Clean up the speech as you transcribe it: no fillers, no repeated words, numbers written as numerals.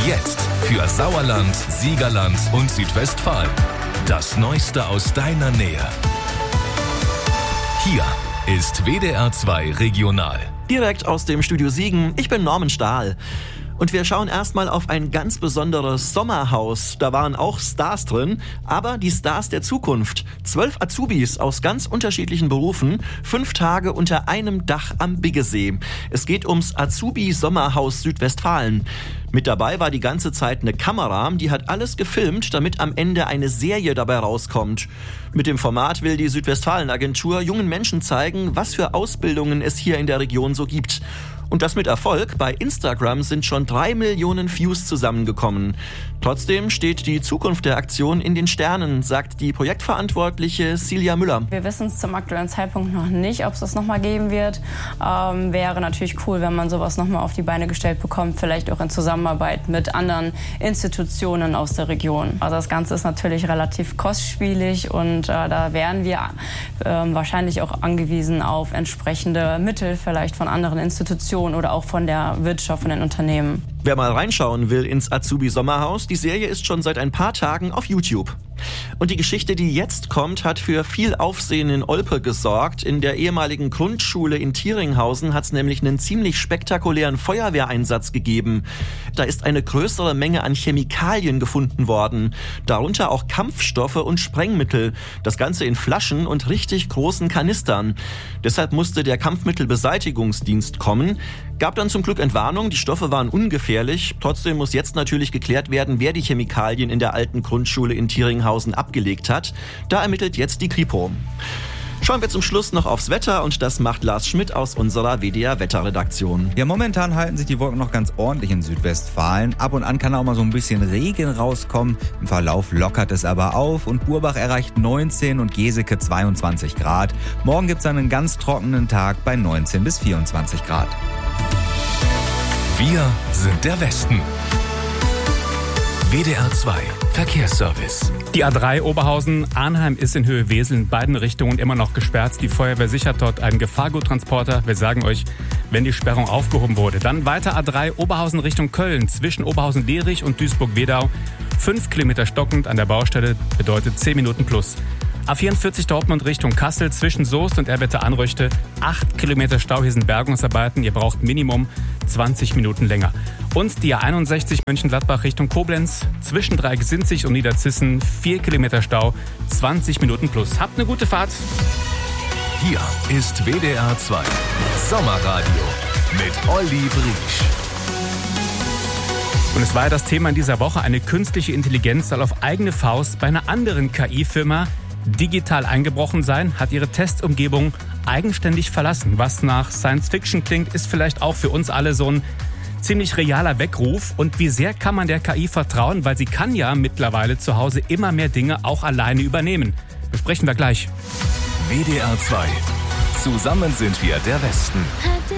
Jetzt für Sauerland, Siegerland und Südwestfalen. Das Neueste aus deiner Nähe. Hier ist WDR 2 Regional. Direkt aus dem Studio Siegen, ich bin Norman Stahl. Und wir schauen erstmal auf ein ganz besonderes Sommerhaus. Da waren auch Stars drin, aber die Stars der Zukunft. 12 Azubis aus ganz unterschiedlichen Berufen, 5 Tage unter einem Dach am Biggesee. Es geht ums Azubi-Sommerhaus Südwestfalen. Mit dabei war die ganze Zeit eine Kamera, die hat alles gefilmt, damit am Ende eine Serie dabei rauskommt. Mit dem Format will die Südwestfalen-Agentur jungen Menschen zeigen, was für Ausbildungen es hier in der Region so gibt. Und das mit Erfolg. Bei Instagram sind schon 3 Millionen Views zusammengekommen. Trotzdem steht die Zukunft der Aktion in den Sternen, sagt die Projektverantwortliche Silja Müller. Wir wissen es zum aktuellen Zeitpunkt noch nicht, ob es das nochmal geben wird. Wäre natürlich cool, wenn man sowas nochmal auf die Beine gestellt bekommt, vielleicht auch in Zusammenarbeit mit anderen Institutionen aus der Region. Also das Ganze ist natürlich relativ kostspielig und da wären wir wahrscheinlich auch angewiesen auf entsprechende Mittel, vielleicht von anderen Institutionen oder auch von der Wirtschaft, von den Unternehmen. Wer mal reinschauen will ins Azubi-Sommerhaus, die Serie ist schon seit ein paar Tagen auf YouTube. Und die Geschichte, die jetzt kommt, hat für viel Aufsehen in Olpe gesorgt. In der ehemaligen Grundschule in Thieringhausen hat es nämlich einen ziemlich spektakulären Feuerwehreinsatz gegeben. Da ist eine größere Menge an Chemikalien gefunden worden, darunter auch Kampfstoffe und Sprengmittel. Das Ganze in Flaschen und richtig großen Kanistern. Deshalb musste der Kampfmittelbeseitigungsdienst kommen. Gab dann zum Glück Entwarnung, die Stoffe waren ungefährlich. Trotzdem muss jetzt natürlich geklärt werden, wer die Chemikalien in der alten Grundschule in Thieringhausen abgelegt hat. Da ermittelt jetzt die Kripo. Schauen wir zum Schluss noch aufs Wetter und das macht Lars Schmidt aus unserer WDR-Wetterredaktion. Ja, momentan halten sich die Wolken noch ganz ordentlich in Südwestfalen. Ab und an kann auch mal so ein bisschen Regen rauskommen. Im Verlauf lockert es aber auf und Burbach erreicht 19 und Geseke 22 Grad. Morgen gibt es einen ganz trockenen Tag bei 19 bis 24 Grad. Wir sind der Westen. WDR 2 Verkehrsservice. Die A3 Oberhausen-Arnheim ist in Höhe Wesel in beiden Richtungen immer noch gesperrt. Die Feuerwehr sichert dort einen Gefahrguttransporter. Wir sagen euch, wenn die Sperrung aufgehoben wurde. Dann weiter A3 Oberhausen Richtung Köln zwischen Oberhausen-Dierich und Duisburg-Wedau. 5 Kilometer stockend an der Baustelle bedeutet 10 Minuten plus. A44 Dortmund Richtung Kassel zwischen Soest und Erwitte-Anröchte. 8 Kilometer Stau, hier sind Bergungsarbeiten. Ihr braucht Minimum 20 Minuten länger. Und die A61 Mönchengladbach Richtung Koblenz zwischen Dreieck-Sinzig und Niederzissen. 4 Kilometer Stau, 20 Minuten plus. Habt eine gute Fahrt. Hier ist WDR 2 Sommerradio mit Olli Briesch. Und es war ja das Thema in dieser Woche. Eine künstliche Intelligenz soll auf eigene Faust bei einer anderen KI-Firma digital eingebrochen sein, hat ihre Testumgebung eigenständig verlassen. Was nach Science Fiction klingt, ist vielleicht auch für uns alle so ein ziemlich realer Weckruf. Und wie sehr kann man der KI vertrauen? Weil sie kann ja mittlerweile zu Hause immer mehr Dinge auch alleine übernehmen. Besprechen wir gleich. WDR 2. Zusammen sind wir der Westen.